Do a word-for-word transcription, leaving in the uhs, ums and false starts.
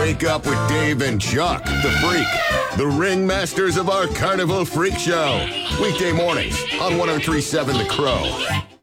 Wake up with Dave and Chuck, the Freak, the ringmasters of our Carnival Freak Show. Weekday mornings on one oh three point seven The Crow.